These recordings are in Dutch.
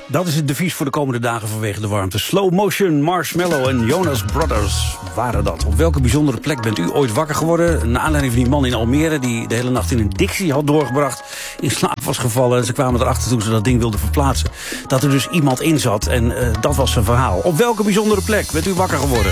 Dat is het devies voor de komende dagen vanwege de warmte. Slow Motion, Marshmallow en Jonas Brothers waren dat. Op welke bijzondere plek bent u ooit wakker geworden? Naar aanleiding van die man in Almere die de hele nacht in een Dixie had doorgebracht, in slaap was gevallen. En ze kwamen erachter toen ze dat ding wilden verplaatsen dat er dus iemand in zat. En dat was zijn verhaal. Op welke bijzondere plek bent u wakker geworden?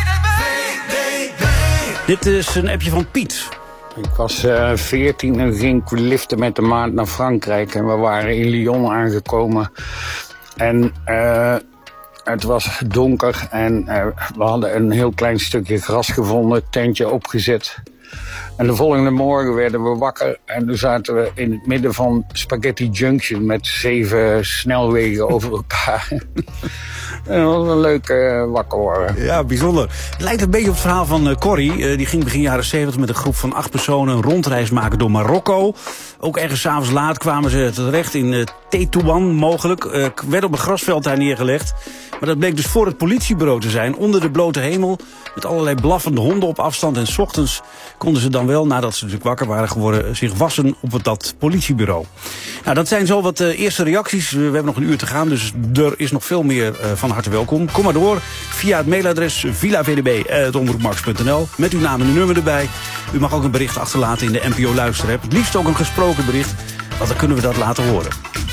Dit is een appje van Piet. Ik was 14 en ging ik liften met de maat naar Frankrijk. En we waren in Lyon aangekomen. En het was donker en we hadden een heel klein stukje gras gevonden, tentje opgezet. En de volgende morgen werden we wakker en toen zaten we in het midden van Spaghetti Junction met 7 snelwegen over elkaar. En dat was een leuk wakker worden. Ja, bijzonder. Het lijkt een beetje op het verhaal van Corrie. Die ging begin jaren 70 met een groep van 8 personen een rondreis maken door Marokko. Ook ergens 's avonds laat kwamen ze terecht in Tétouan mogelijk. Werd op een grasveld daar neergelegd. Maar dat bleek dus voor het politiebureau te zijn, onder de blote hemel, met allerlei blaffende honden op afstand. En 's ochtends konden ze dan wel, nadat ze natuurlijk wakker waren geworden, zich wassen op dat politiebureau. Nou, dat zijn zo wat eerste reacties. We hebben nog een uur te gaan, dus er is nog veel meer van harte welkom. Kom maar door via het mailadres villavdb@omroepmax.nl met uw naam en uw nummer erbij. U mag ook een bericht achterlaten in de NPO Luisterapp. Het liefst ook een gesproken bericht, want dan kunnen we dat laten horen.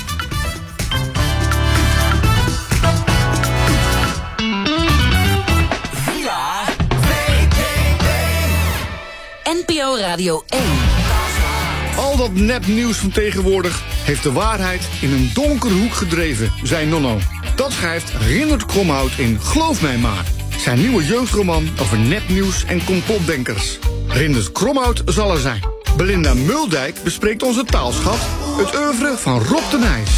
NPO Radio 1. Al dat nepnieuws van tegenwoordig heeft de waarheid in een donkere hoek gedreven, zei Nonno. Dat schrijft Rindert Kromhout in Geloof mij maar, zijn nieuwe jeugdroman over nepnieuws en complotdenkers. Rindert Kromhout zal er zijn. Belinda Muldijk bespreekt onze taalschat, het oeuvre van Rob de Nijs.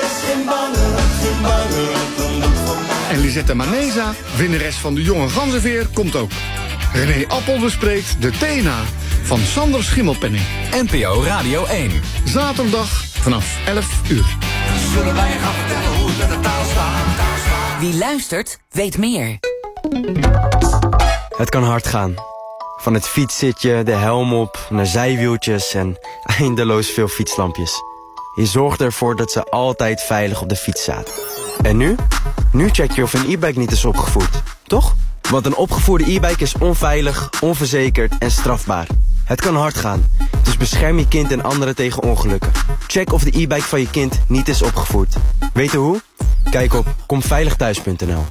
En Lisette Maneza, winnares van de Jonge Ganzenveer, komt ook. René Appel bespreekt de TNA van Sander Schimmelpenning. NPO Radio 1. Zaterdag vanaf 11 uur. Zullen wij gaan vertellen hoe het met de taal staat? Wie luistert, weet meer. Het kan hard gaan. Van het fietszitje, de helm op, naar zijwieltjes en eindeloos veel fietslampjes. Je zorgt ervoor dat ze altijd veilig op de fiets zaten. En nu? Nu check je of een e-bike niet is opgevoerd, toch? Want een opgevoerde e-bike is onveilig, onverzekerd en strafbaar. Het kan hard gaan, dus bescherm je kind en anderen tegen ongelukken. Check of de e-bike van je kind niet is opgevoerd. Weten hoe? Kijk op komveiligthuis.nl.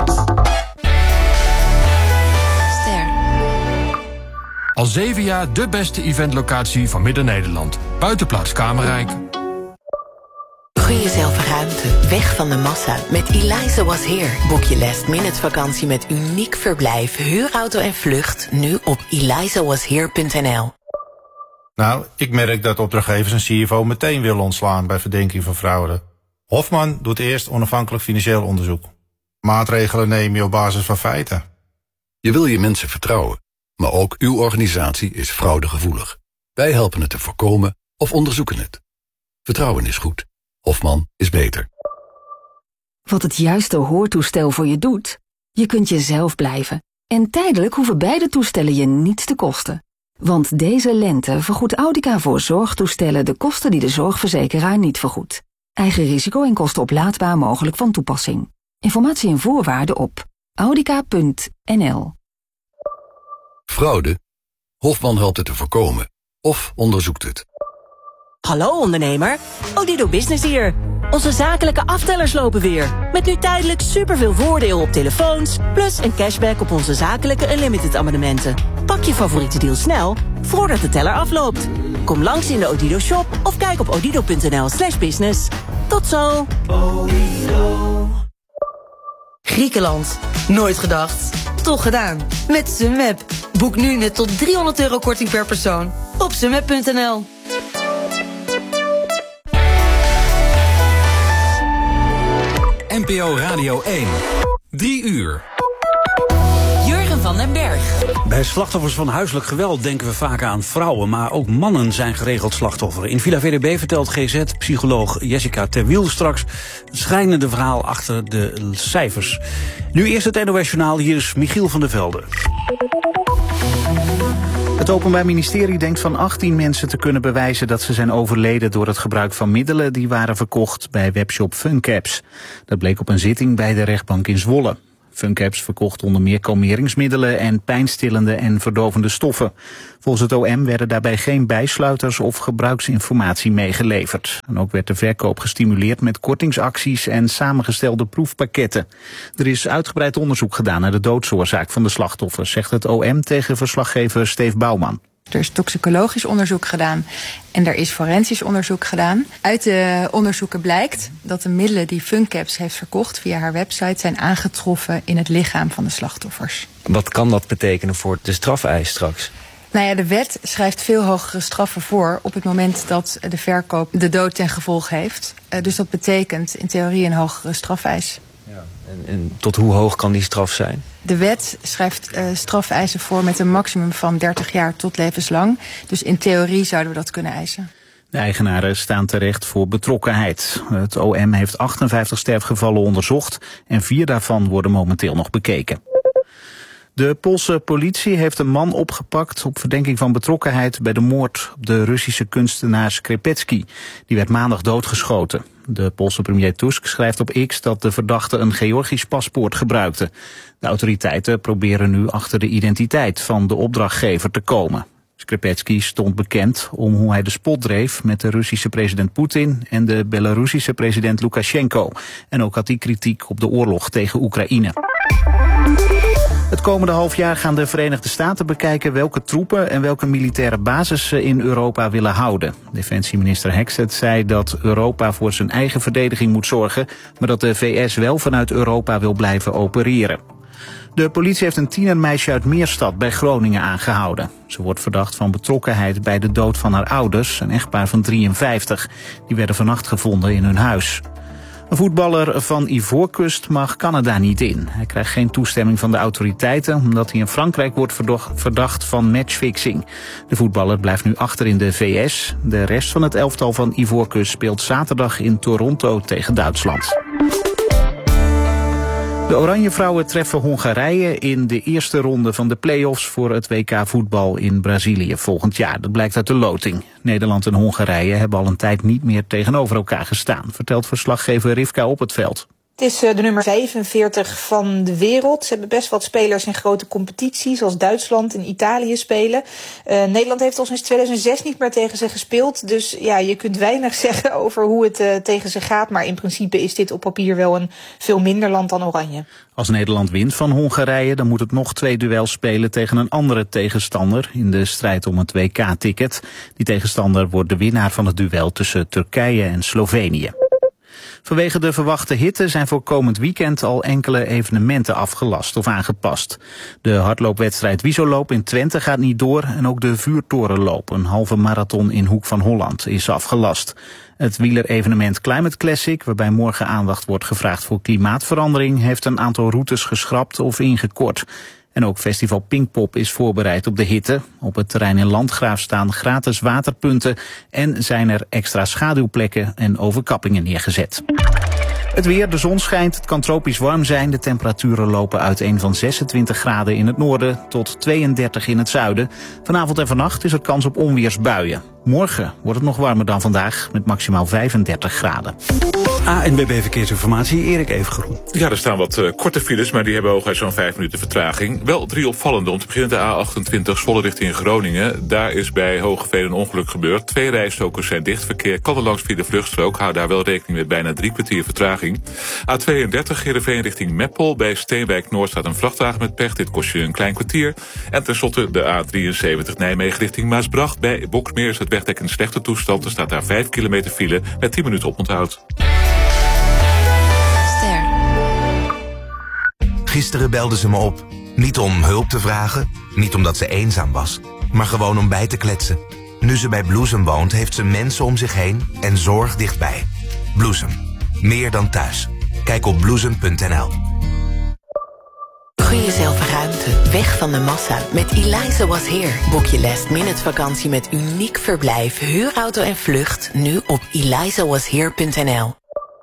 Al 7 jaar de beste eventlocatie van Midden-Nederland. Buitenplaats Kamerrijk. Gun jezelf ruimte, weg van de massa. Met Eliza Was Here boek je last-minute vakantie met uniek verblijf, huurauto en vlucht. Nu op elizawashere.nl. Nou, ik merk dat opdrachtgevers een CFO meteen willen ontslaan bij verdenking van fraude. Hofman doet eerst onafhankelijk financieel onderzoek. Maatregelen neem je op basis van feiten. Je wil je mensen vertrouwen, maar ook uw organisatie is fraudegevoelig. Wij helpen het te voorkomen of onderzoeken het. Vertrouwen is goed. Hofman is beter. Wat het juiste hoortoestel voor je doet? Je kunt jezelf blijven. En tijdelijk hoeven beide toestellen je niets te kosten. Want deze lente vergoedt Audica voor zorgtoestellen de kosten die de zorgverzekeraar niet vergoedt. Eigen risico en kosten oplaadbaar mogelijk van toepassing. Informatie en voorwaarden op audica.nl. Fraude? Hofman helpt het te voorkomen of onderzoekt het. Hallo ondernemer, Odido Business hier. Onze zakelijke aftellers lopen weer. Met nu tijdelijk superveel voordeel op telefoons, plus een cashback op onze zakelijke Unlimited abonnementen. Pak je favoriete deal snel, voordat de teller afloopt. Kom langs in de Odido shop of kijk op odido.nl/business. Tot zo! Griekenland. Nooit gedacht. Toch gedaan. Met Sunweb. Boek nu met tot €300 korting per persoon. Op sunweb.nl. NPO Radio 1. 3 uur. Jurgen van den Berg. Bij slachtoffers van huiselijk geweld denken we vaak aan vrouwen, maar ook mannen zijn geregeld slachtoffer. In Villa VDB vertelt GZ-psycholoog Jessica Terwiel straks het schrijnende verhaal achter de cijfers. Nu eerst het NOS Journaal, hier is Michiel van der Velde. Het Openbaar Ministerie denkt van 18 mensen te kunnen bewijzen dat ze zijn overleden door het gebruik van middelen die waren verkocht bij webshop Funcaps. Dat bleek op een zitting bij de rechtbank in Zwolle. Funcaps verkocht onder meer kalmeringsmiddelen en pijnstillende en verdovende stoffen. Volgens het OM werden daarbij geen bijsluiters of gebruiksinformatie meegeleverd. En ook werd de verkoop gestimuleerd met kortingsacties en samengestelde proefpakketten. Er is uitgebreid onderzoek gedaan naar de doodsoorzaak van de slachtoffers, zegt het OM tegen verslaggever Steve Bouwman. Er is toxicologisch onderzoek gedaan en er is forensisch onderzoek gedaan. Uit de onderzoeken blijkt dat de middelen die Funcaps heeft verkocht via haar website zijn aangetroffen in het lichaam van de slachtoffers. Wat kan dat betekenen voor de strafeis straks? Nou ja, de wet schrijft veel hogere straffen voor op het moment dat de verkoop de dood ten gevolg heeft. Dus dat betekent in theorie een hogere strafeis. Ja. En tot hoe hoog kan die straf zijn? De wet schrijft strafeisen voor met een maximum van 30 jaar tot levenslang. Dus in theorie zouden we dat kunnen eisen. De eigenaren staan terecht voor betrokkenheid. Het OM heeft 58 sterfgevallen onderzocht en 4 daarvan worden momenteel nog bekeken. De Poolse politie heeft een man opgepakt op verdenking van betrokkenheid bij de moord op de Russische kunstenaar Skrepetsky. Die werd maandag doodgeschoten. De Poolse premier Tusk schrijft op X dat de verdachte een Georgisch paspoort gebruikte. De autoriteiten proberen nu achter de identiteit van de opdrachtgever te komen. Skrepetsky stond bekend om hoe hij de spot dreef met de Russische president Poetin en de Belarusische president Lukashenko. En ook had hij kritiek op de oorlog tegen Oekraïne. Het komende half jaar gaan de Verenigde Staten bekijken welke troepen en welke militaire bases ze in Europa willen houden. Defensieminister Hexet zei dat Europa voor zijn eigen verdediging moet zorgen, maar dat de VS wel vanuit Europa wil blijven opereren. De politie heeft een tienermeisje uit Meerstad bij Groningen aangehouden. Ze wordt verdacht van betrokkenheid bij de dood van haar ouders, een echtpaar van 53. Die werden vannacht gevonden in hun huis. Een voetballer van Ivoorkust mag Canada niet in. Hij krijgt geen toestemming van de autoriteiten omdat hij in Frankrijk wordt verdacht van matchfixing. De voetballer blijft nu achter in de VS. De rest van het elftal van Ivoorkust speelt zaterdag in Toronto tegen Duitsland. De Oranjevrouwen treffen Hongarije in de eerste ronde van de play-offs voor het WK voetbal in Brazilië volgend jaar. Dat blijkt uit de loting. Nederland en Hongarije hebben al een tijd niet meer tegenover elkaar gestaan, vertelt verslaggever Rivka op het veld. Het is de nummer 45 van de wereld. Ze hebben best wat spelers in grote competities, zoals Duitsland en Italië spelen. Nederland heeft al sinds 2006 niet meer tegen ze gespeeld. Dus ja, je kunt weinig zeggen over hoe het tegen ze gaat. Maar in principe is dit op papier wel een veel minder land dan Oranje. Als Nederland wint van Hongarije, dan moet het nog 2 duels spelen tegen een andere tegenstander in de strijd om het WK-ticket. Die tegenstander wordt de winnaar van het duel tussen Turkije en Slovenië. Vanwege de verwachte hitte zijn voor komend weekend al enkele evenementen afgelast of aangepast. De hardloopwedstrijd Wiesoloop in Twente gaat niet door en ook de Vuurtorenloop, een halve marathon in Hoek van Holland, is afgelast. Het wielerevenement Climate Classic, waarbij morgen aandacht wordt gevraagd voor klimaatverandering, heeft een aantal routes geschrapt of ingekort. En ook festival Pinkpop is voorbereid op de hitte. Op het terrein in Landgraaf staan gratis waterpunten en zijn er extra schaduwplekken en overkappingen neergezet. Het weer, de zon schijnt, het kan tropisch warm zijn. De temperaturen lopen uiteen van 26 graden in het noorden tot 32 in het zuiden. Vanavond en vannacht is er kans op onweersbuien. Morgen wordt het nog warmer dan vandaag met maximaal 35 graden. ANWB Verkeersinformatie, Erik Evengroen. Ja, er staan wat korte files, maar die hebben hooguit zo'n 5 minuten vertraging. Wel 3 opvallende. Om te beginnen de A28 Zwolle richting Groningen. Daar is bij Hogeveen een ongeluk gebeurd. 2 rijstokers zijn dicht. Verkeer kan er langs via de vluchtstrook. Hou daar wel rekening met bijna 3 kwartier vertraging. A32 Heerenveen richting Meppel. Bij Steenwijk Noord staat een vrachtwagen met pech. Dit kost je een klein kwartier. En tenslotte de A73 Nijmegen richting Maasbracht. Bij Boksmeer is het wegdek in slechte toestand. Er staat daar 5 kilometer file met 10 minuten oponthoud. Gisteren belde ze me op. Niet om hulp te vragen, niet omdat ze eenzaam was, maar gewoon om bij te kletsen. Nu ze bij Bloesem woont, heeft ze mensen om zich heen en zorg dichtbij. Bloesem. Meer dan thuis. Kijk op bloesem.nl. Gun jezelf ruimte, weg van de massa. Met Eliza Was Here boek je last-minute vakantie met uniek verblijf, huurauto en vlucht. Nu op elizawashere.nl.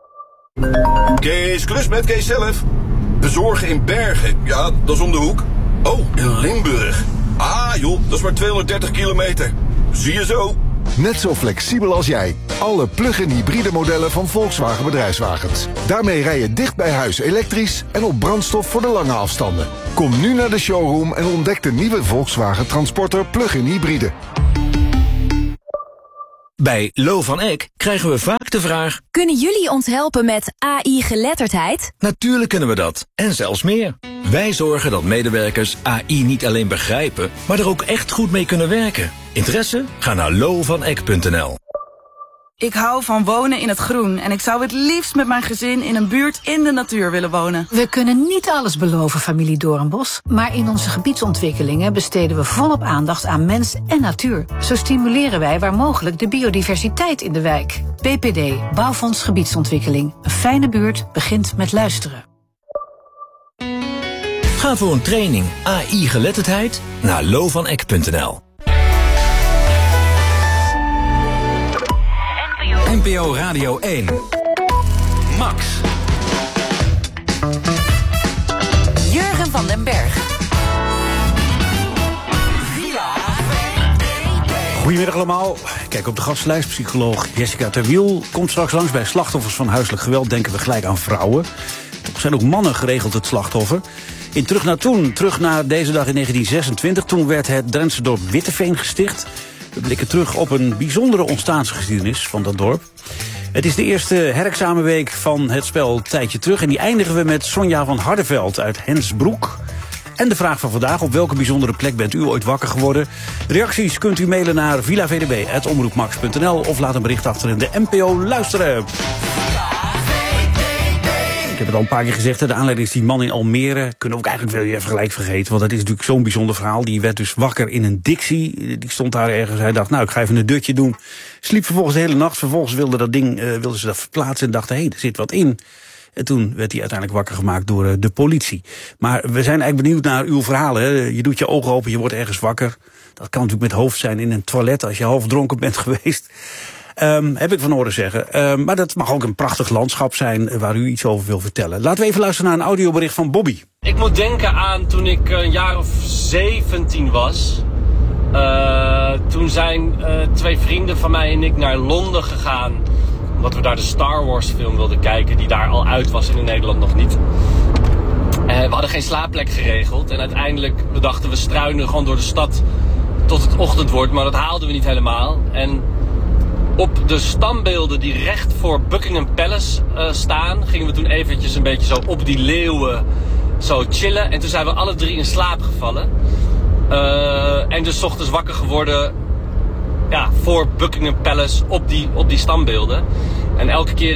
Kees Klus met Kees zelf. Bezorgen in Bergen, ja, dat is om de hoek. Oh, in Limburg. Ah joh, dat is maar 230 kilometer. Zie je zo. Net zo flexibel als jij. Alle plug-in hybride modellen van Volkswagen Bedrijfswagens. Daarmee rij je dicht bij huis elektrisch en op brandstof voor de lange afstanden. Kom nu naar de showroom en ontdek de nieuwe Volkswagen Transporter plug-in hybride. Bij Lo van Eck krijgen we vaak de vraag: kunnen jullie ons helpen met AI-geletterdheid? Natuurlijk kunnen we dat, en zelfs meer. Wij zorgen dat medewerkers AI niet alleen begrijpen, maar er ook echt goed mee kunnen werken. Interesse? Ga naar lovaneck.nl. Ik hou van wonen in het groen en ik zou het liefst met mijn gezin in een buurt in de natuur willen wonen. We kunnen niet alles beloven, familie Doornbos, maar in onze gebiedsontwikkelingen besteden we volop aandacht aan mens en natuur. Zo stimuleren wij waar mogelijk de biodiversiteit in de wijk. BPD, Bouwfonds Gebiedsontwikkeling. Een fijne buurt begint met luisteren. Ga voor een training AI-geletterdheid naar lovaneck.nl. NPO Radio 1. Max. Jurgen van den Berg. Goedemiddag allemaal. Kijk op de gastenlijst. Psycholoog Jessica Terwiel komt straks langs. Bij slachtoffers van huiselijk geweld denken we gelijk aan vrouwen. Toch zijn ook mannen geregeld het slachtoffer. In Terug naar deze dag in 1926. Toen werd het Drentse dorp Witteveen gesticht. We blikken terug op een bijzondere ontstaansgeschiedenis van dat dorp. Het is de eerste herexamenweek van het spel Tijdje Terug. En die eindigen we met Sonja van Hardenveld uit Hensbroek. En de vraag van vandaag: op welke bijzondere plek bent u ooit wakker geworden? Reacties kunt u mailen naar villavdb@omroepmax.nl of laat een bericht achter in de NPO Luisteren. Ik heb het al een paar keer gezegd, de aanleiding is die man in Almere. Kunnen we ook eigenlijk wel even gelijk vergeten, want dat is natuurlijk zo'n bijzonder verhaal. Die werd dus wakker in een Dixie. Die stond daar ergens. Hij dacht, nou, ik ga even een dutje doen. Sliep vervolgens de hele nacht. Vervolgens wilden ze dat verplaatsen en dachten, hé, er zit wat in. En toen werd hij uiteindelijk wakker gemaakt door de politie. Maar we zijn eigenlijk benieuwd naar uw verhalen. Hè. Je doet je ogen open, je wordt ergens wakker. Dat kan natuurlijk met hoofd zijn in een toilet als je half dronken bent geweest. Heb ik van horen zeggen. Maar dat mag ook een prachtig landschap zijn waar u iets over wil vertellen. Laten we even luisteren naar een audiobericht van Bobby. Ik moet denken aan toen ik een jaar of 17 was. Toen zijn 2 vrienden van mij en ik naar Londen gegaan. Omdat we daar de Star Wars film wilden kijken. Die daar al uit was en in Nederland nog niet. We hadden geen slaapplek geregeld. En uiteindelijk dachten we struinen gewoon door de stad tot het ochtend wordt. Maar dat haalden we niet helemaal. En op de standbeelden die recht voor Buckingham Palace staan, gingen we toen eventjes een beetje zo op die leeuwen zo chillen. En toen zijn we alle 3 in slaap gevallen. En dus 's ochtends wakker geworden, ja, voor Buckingham Palace op die standbeelden. En elke keer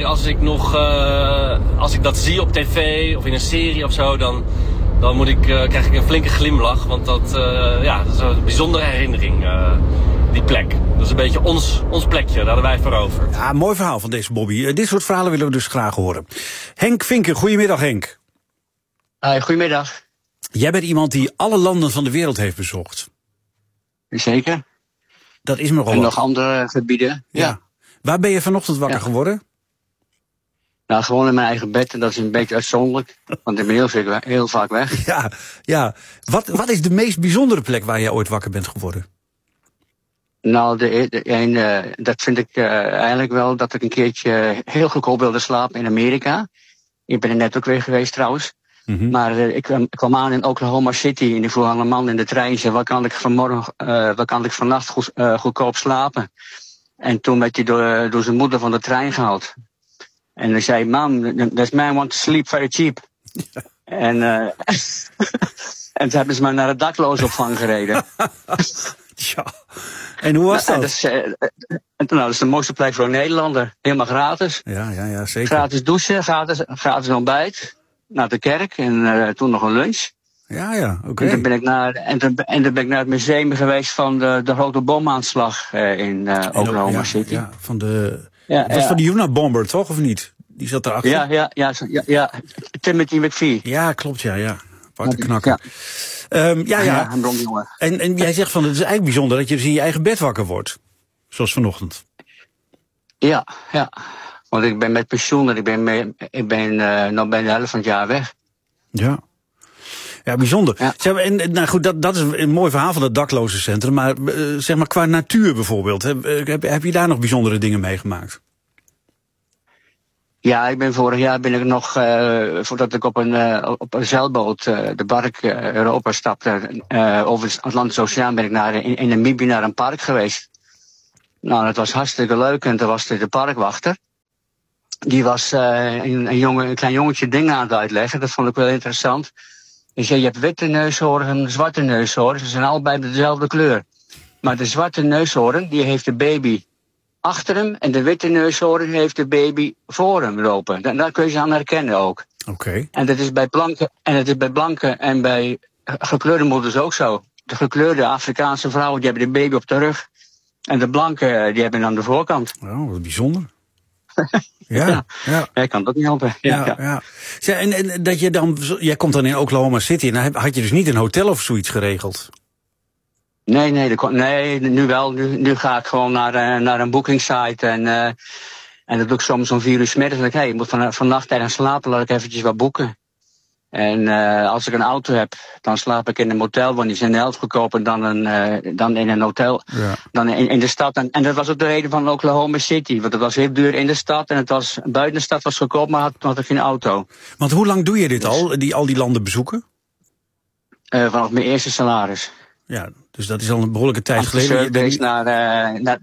als ik dat zie op tv of in een serie of zo, dan krijg ik een flinke glimlach. Want dat is een bijzondere herinnering, die plek. Dat is een beetje ons plekje, daar hadden wij voor over. Ja, mooi verhaal van deze Bobby. Dit soort verhalen willen we dus graag horen. Henk Vinken, goedemiddag Henk. Goedemiddag. Jij bent iemand die alle landen van de wereld heeft bezocht. Zeker. Dat is me nogal en wat. nog andere gebieden. Ja. Waar ben je vanochtend wakker geworden? Nou, gewoon in mijn eigen bed en dat is een beetje uitzonderlijk. Want ik ben heel vaak weg. Ja. Wat is de meest bijzondere plek waar jij ooit wakker bent geworden? Nou, dat vind ik eigenlijk wel dat ik een keertje heel goedkoop wilde slapen in Amerika. Ik ben er net ook weer geweest trouwens. Mm-hmm. Maar ik kwam aan in Oklahoma City en ik vroeg aan een man in de trein, zei, waar kan ik vannacht goedkoop slapen? En toen werd hij door zijn moeder van de trein gehaald. En hij zei, Mom, this man wants to sleep very cheap. En toen hebben ze me naar de daklozenopvang gereden. Ja. En hoe was dat? Dat is de mooiste plek voor een Nederlander. Helemaal gratis. Ja, zeker. Gratis douchen, gratis ontbijt. Naar de kerk en toen nog een lunch. Ja, oké. En toen ben ik naar het museum geweest van de grote bomaanslag in Oklahoma City. Ja, van de Unabomber, toch, of niet? Die zat erachter. Ja. Timothy McVeigh. Ja, klopt, ja. Aparte knakker. Ja. Een bromjongen. En jij zegt van, het is eigenlijk bijzonder dat je dus in je eigen bed wakker wordt. Zoals vanochtend. Ja. Want ik ben met pensioen en ik ben nou bijna de helft van het jaar weg. Ja. Ja, bijzonder. Ja. Zeg maar, en, nou goed, dat is een mooi verhaal van het daklozencentrum. Maar zeg maar qua natuur bijvoorbeeld. Heb je daar nog bijzondere dingen meegemaakt? Ja, vorig jaar ben ik nog, voordat ik op een zeilboot de bark Europa stapte, over het Atlantische Oceaan, ben ik in Namibië naar een park geweest. Nou, dat was hartstikke leuk. En toen was de parkwachter. Die was een klein jongetje dingen aan het uitleggen. Dat vond ik wel interessant. Hij zei, je hebt witte neushoorn en zwarte neushoorn. Ze zijn allebei dezelfde kleur. Maar de zwarte neushoorn, die heeft de baby achter hem. En de witte neushoorn heeft de baby voor hem lopen. Daar kun je ze aan herkennen ook. Oké. En dat is bij blanke en bij gekleurde moeders ook zo. De gekleurde Afrikaanse vrouwen, die hebben de baby op de rug. En de blanke, die hebben aan de voorkant. Oh, wat bijzonder. Ja. Ik kan dat niet helpen. Ja. En dat je dan, jij komt dan in Oklahoma City. En had je dus niet een hotel of zoiets geregeld? Nee, nu wel. Nu ga ik gewoon naar een bookingsite. En dat doe ik soms om 4 uur 's middags. Dan denk ik, je moet vannacht tijdens slapen, laat ik eventjes wat boeken. En als ik een auto heb, dan slaap ik in een motel, want die zijn de helft goedkoper dan in een hotel, dan in de stad. En dat was ook de reden van Oklahoma City, want het was heel duur in de stad en het was buiten de stad was goedkoop, maar had ik geen auto. Want hoe lang doe je dit al die landen bezoeken? Vanaf mijn eerste salaris. Ja, dus dat is al een behoorlijke tijd geleden. Geweest naar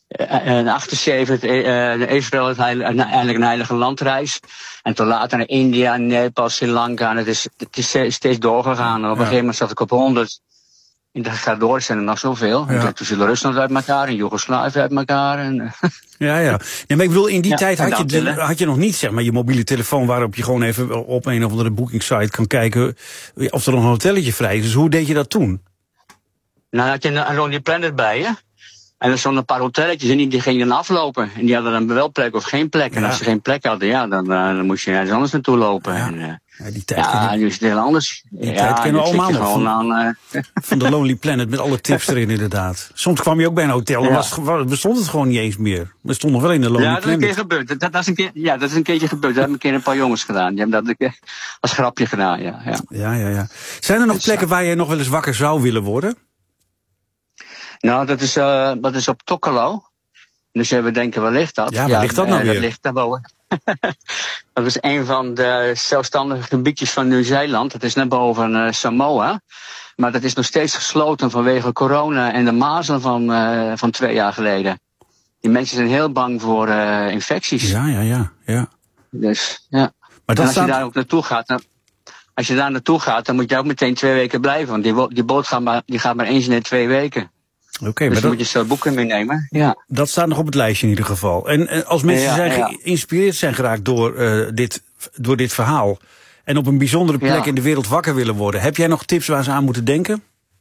78, Israël is eigenlijk een heilige landreis. En toen later naar India, Nepal, Sri Lanka. En het is steeds doorgegaan. En op een gegeven moment zat ik op 100. En dat gaat door, zijn er nog zoveel. Ja. Toen viel Rusland uit elkaar en Joegoslavië uit elkaar. En Ja. Nee, maar ik bedoel, in die tijd had je nog niet, zeg maar, je mobiele telefoon waarop je gewoon even op een of andere bookingsite kan kijken of er nog een hotelletje vrij is. Dus hoe deed je dat toen? Nou, had je een Lonely Planet bij je. En er stonden een paar hotelletjes en die gingen dan aflopen. En die hadden dan wel plek of geen plek. En als ze geen plek hadden, dan moest je ergens anders naartoe lopen. Ja. Die tijd nu is het heel anders. Die tijd kennen we allemaal nog. Van de Lonely Planet met alle tips erin inderdaad. Soms kwam je ook bij een hotel en bestond het gewoon niet eens meer. We stonden wel in de Lonely Planet. Dat is een keer gebeurd. Dat is een keertje gebeurd. Dat hebben een keer een paar jongens gedaan. Die hebben dat als grapje gedaan, ja. Zijn er nog plekken waar je nog wel eens wakker zou willen worden? Nou, dat is op Tokkelo. Dus we denken, waar ligt dat? Ja, waar ligt dat nou weer? Dat ligt daar boven. Dat is een van de zelfstandige gebiedjes van Nieuw-Zeeland. Dat is net boven Samoa. Maar dat is nog steeds gesloten vanwege corona en de mazelen van 2 jaar geleden. Die mensen zijn heel bang voor infecties. Ja. Dus, ja. Maar en als je daar ook naartoe gaat... Als je daar naartoe gaat, dan moet je ook meteen 2 weken blijven. Want die boot gaat maar eens in de 2 weken. Oké, dus dan moet je zo boeken meenemen. Ja. Dat staat nog op het lijstje in ieder geval. En als mensen geïnspireerd zijn geraakt door dit verhaal en op een bijzondere plek in de wereld wakker willen worden, heb jij nog tips waar ze aan moeten denken?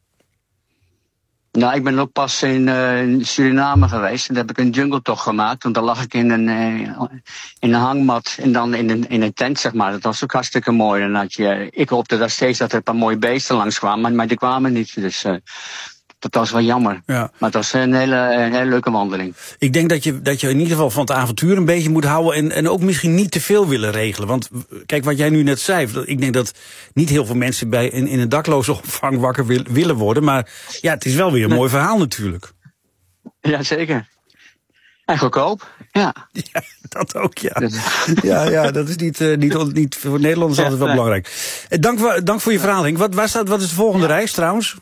Nou, ik ben ook pas in Suriname geweest. En daar heb ik een jungletocht gemaakt. Want daar lag ik in een hangmat en dan in een tent, zeg maar. Dat was ook hartstikke mooi. En ik hoopte daar steeds dat er een paar mooie beesten langs kwamen. Maar die kwamen niet. Dus dat was wel jammer. Ja. Maar het was een hele leuke wandeling. Ik denk dat je in ieder geval van het avontuur een beetje moet houden. En ook misschien niet te veel willen regelen. Want kijk, wat jij nu net zei. Ik denk dat niet heel veel mensen in een dakloze opvang wakker willen worden. Maar ja, het is wel weer een mooi verhaal natuurlijk. Ja, zeker. En goedkoop, ja. Ja, dat ook, ja. Ja, dat is niet voor Nederlanders altijd wel belangrijk. Dank voor je verhaal, Henk. Wat is de volgende reis trouwens?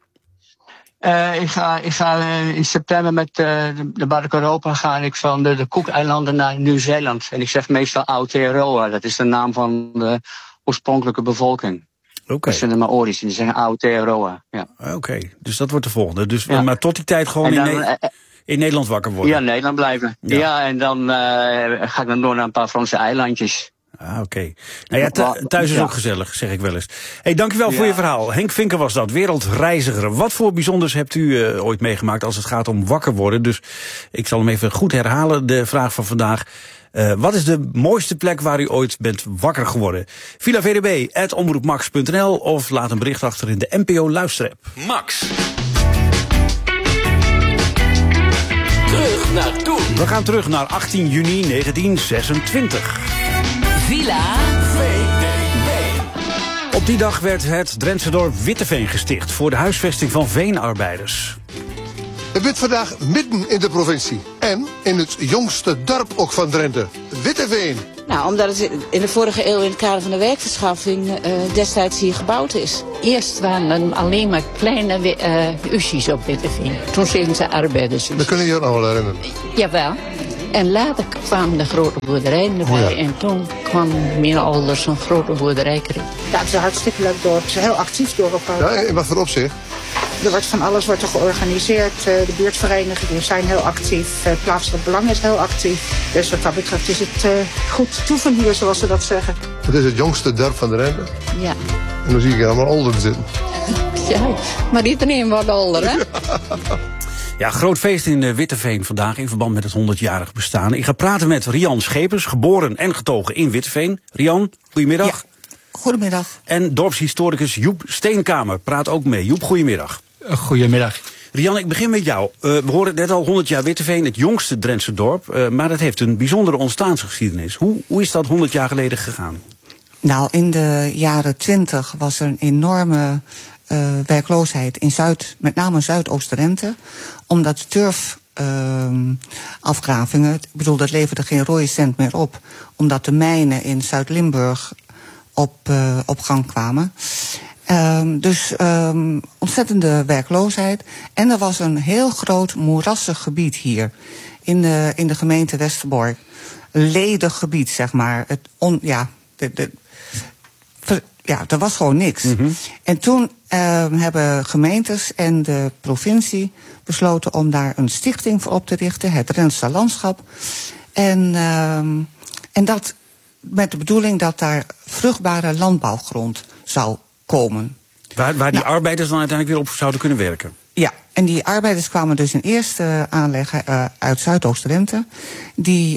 Ik ga in september met de Bark Europa ga ik van de Cook-eilanden naar Nieuw-Zeeland. En ik zeg meestal Aotearoa. Dat is de naam van de oorspronkelijke bevolking. Oké. Dat zijn de Maori's. Die zeggen Aotearoa. Ja. Oké, dus dat wordt de volgende. Dus, maar tot die tijd gewoon in Nederland wakker worden? Ja, Nederland blijven. Ja, en dan ga ik dan door naar een paar Franse eilandjes. Oké. Nou ja, thuis is ook gezellig, zeg ik wel eens. Hey, dankjewel voor je verhaal. Henk Vinken was dat, wereldreiziger. Wat voor bijzonders hebt u ooit meegemaakt als het gaat om wakker worden? Dus ik zal hem even goed herhalen, de vraag van vandaag. Wat is de mooiste plek waar u ooit bent wakker geworden? Villa VDB, @omroepmax.nl of laat een bericht achter in de NPO Luisterapp. Max. Terug naar toen. We gaan terug naar 18 juni 1926. Villa VDB. Op die dag werd het Drentse dorp Witteveen gesticht voor de huisvesting van veenarbeiders. Het bent vandaag midden in de provincie. En in het jongste dorp ook van Drenthe, Witteveen. Nou, omdat het in de vorige eeuw in het kader van de werkverschaffing destijds hier gebouwd is. Eerst waren er alleen maar kleine ussies op Witteveen. Toen zijn ze arbeiders. Dat kunnen jullie nog wel herinneren? Jawel. En later kwamen de grote boerderijen erbij. Oh ja. En toen kwam meer ouders een grote boerderij kreeg. Ja, het is een hartstikke leuk dorp. Het is een heel actief dorp. Ja, in wat voor opzicht? Er wordt van alles georganiseerd. De buurtverenigingen zijn heel actief. Het plaatselijk belang is heel actief. Dus wat dat betreft is het goed toe van hier, zoals ze dat zeggen. Het is het jongste dorp van Drenthe. Ja. En dan zie ik allemaal older zitten. Ja, maar iedereen wordt older, hè? Ja, groot feest in Witteveen vandaag in verband met het 100-jarig bestaan. Ik ga praten met Rian Schepers, geboren en getogen in Witteveen. Rian, goedemiddag. Ja, goedemiddag. En dorpshistoricus Joep Steenkamer praat ook mee. Joep, goedemiddag. Goedemiddag. Rian, ik begin met jou. We horen net al 100 jaar Witteveen, het jongste Drentse dorp. Maar dat heeft een bijzondere ontstaansgeschiedenis. Hoe is dat 100 jaar geleden gegaan? Nou, in de jaren 20 was er een enorme werkloosheid in met name Zuidoost-Drenthe. Omdat turfafgravingen, ik bedoel, dat leverde geen rode cent meer op. Omdat de mijnen in Zuid-Limburg op gang kwamen. Dus ontzettende werkloosheid. En er was een heel groot moerassig gebied hier. In de gemeente Westerbork. Ledig gebied, zeg maar. Er was gewoon niks. Mm-hmm. En toen hebben gemeentes en de provincie besloten om daar een stichting voor op te richten. Het Drentse Landschap. En dat met de bedoeling dat daar vruchtbare landbouwgrond zou komen. Waar die arbeiders dan uiteindelijk weer op zouden kunnen werken? Ja, en die arbeiders kwamen dus in eerste aanleg uit Zuidoost-Drenthe. Die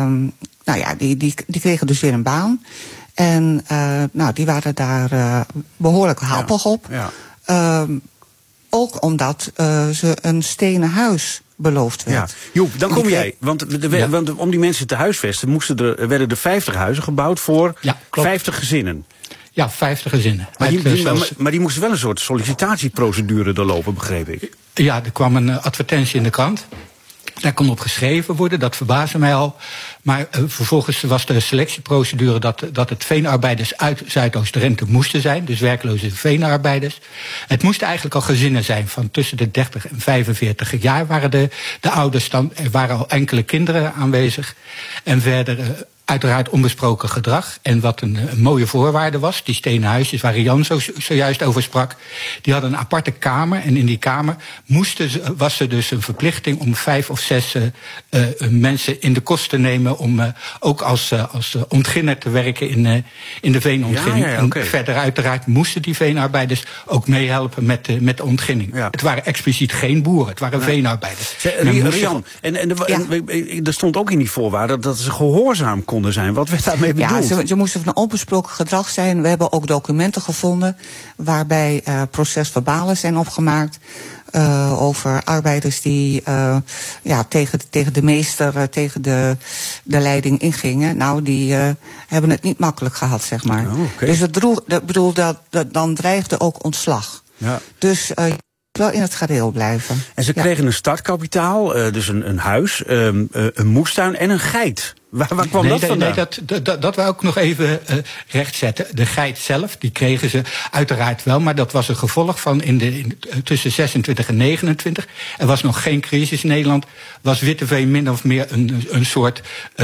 kregen dus weer een baan. En die waren daar behoorlijk happig op. Ja. Ook omdat ze een stenen huis beloofd werd. Ja. Joep, dan kom jij. Want om die mensen te huisvesten werden er 50 huizen gebouwd voor 50 gezinnen. Ja, 50 gezinnen. Maar die moesten wel een soort sollicitatieprocedure doorlopen, begreep ik. Ja, er kwam een advertentie in de krant. Daar kon op geschreven worden, dat verbaasde mij al. Maar vervolgens was de selectieprocedure dat het veenarbeiders uit Zuidoost-Drenthe moesten zijn. Dus werkloze veenarbeiders. Het moesten eigenlijk al gezinnen zijn van tussen de 30 en 45 jaar waren de ouders dan. Er waren al enkele kinderen aanwezig. En verder uiteraard onbesproken gedrag. En wat een mooie voorwaarde was, die stenen huisjes waar Jan zojuist over sprak, die hadden een aparte kamer. En in die kamer was er dus een verplichting om 5 of 6 mensen in de kost te nemen om ook als ontginner te werken in de veenontginning. Ja, okay. En verder uiteraard moesten die veenarbeiders ook meehelpen met de ontginning. Ja. Het waren expliciet geen boeren, het waren veenarbeiders. Rian, er stond ook in die voorwaarden dat ze gehoorzaam konden zijn. Wat werd daarmee bedoeld? Ja, ze moesten van onbesproken gedrag zijn. We hebben ook documenten gevonden waarbij procesverbalen zijn opgemaakt over arbeiders die tegen de meester, tegen de leiding ingingen. Nou, die hebben het niet makkelijk gehad, zeg maar. Oh, okay. Dus dan dreigde ook ontslag. Ja. Dus wel in het gareel blijven. En ze kregen een startkapitaal, dus een huis, een moestuin en een geit. Waar kwam dat vandaan? Nee, dat wou ik nog even rechtzetten. De geit zelf, die kregen ze uiteraard wel, maar dat was een gevolg van tussen 26 en 29. Er was nog geen crisis in Nederland. Was Witteveen min of meer een soort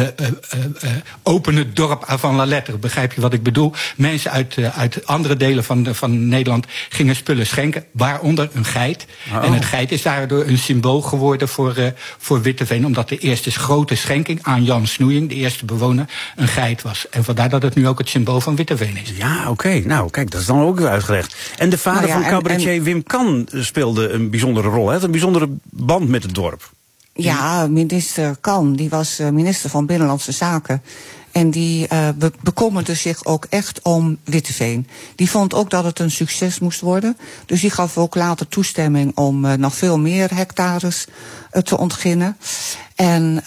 opene dorp avant la lettre. Begrijp je wat ik bedoel? Mensen uit andere delen van Nederland gingen spullen schenken, waaronder een geit. Oh. En het geit is daardoor een symbool geworden voor Witteveen, omdat de eerste grote schenking aan Jan Snoeijink, de eerste bewoner, een geit was. En vandaar dat het nu ook het symbool van Witteveen is. Ja, oké. Nou, kijk, dat is dan ook weer uitgelegd. En de vader van cabaretier Wim Kan speelde een bijzondere rol. Hè? Een bijzondere band met het dorp. Ja, minister Kan, die was minister van Binnenlandse Zaken. En die bekommerde zich ook echt om Witteveen. Die vond ook dat het een succes moest worden. Dus die gaf ook later toestemming om nog veel meer hectares te ontginnen. En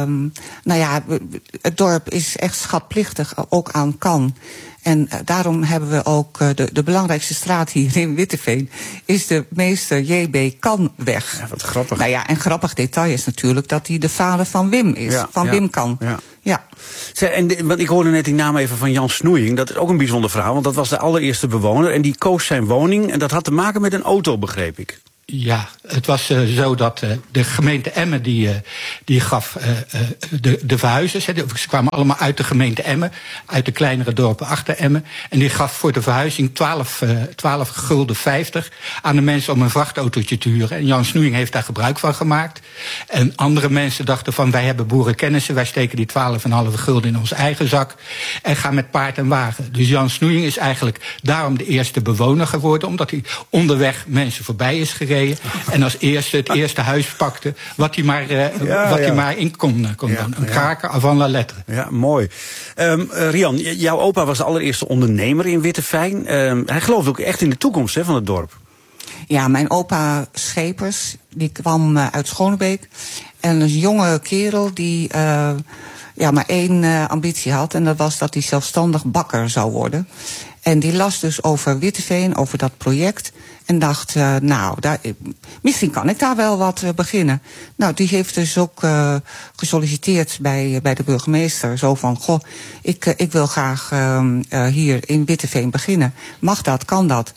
het dorp is echt schatplichtig, ook aan Kan. En daarom hebben we ook de belangrijkste straat hier in Witteveen is de meester J.B. Kanweg. Ja, wat grappig. Nou ja, en grappig detail is natuurlijk dat hij de vader van Wim is. Wim Kan. Ja. Want ik hoorde net die naam even van Jan Snoeijing. Dat is ook een bijzonder verhaal, want dat was de allereerste bewoner. En die koos zijn woning en dat had te maken met een auto, begreep ik. Ja, het was zo dat de gemeente Emmen die gaf de verhuizers. Ze kwamen allemaal uit de gemeente Emmen, uit de kleinere dorpen achter Emmen. En die gaf voor de verhuizing 12 gulden 50 aan de mensen om een vrachtautootje te huren. En Jan Snoeijing heeft daar gebruik van gemaakt. En andere mensen dachten van, wij hebben boerenkennissen, wij steken die 12,5 gulden in onze eigen zak en gaan met paard en wagen. Dus Jan Snoeijing is eigenlijk daarom de eerste bewoner geworden, omdat hij onderweg mensen voorbij is gereden. En als eerste het eerste huis pakte wat hij maar in kon doen. Een kraker avant la lettre. Ja, mooi. Rian, jouw opa was de allereerste ondernemer in Witteveen. Hij geloofde ook echt in de toekomst van het dorp. Ja, mijn opa Schepers, die kwam uit Schonebeek. En een jonge kerel die maar één ambitie had. En dat was dat hij zelfstandig bakker zou worden. En die las dus over Witteveen, over dat project. En dacht, misschien kan ik daar wel wat beginnen. Nou, die heeft dus ook gesolliciteerd bij de burgemeester. Zo van, ik wil graag hier in Witteveen beginnen. Mag dat, kan dat?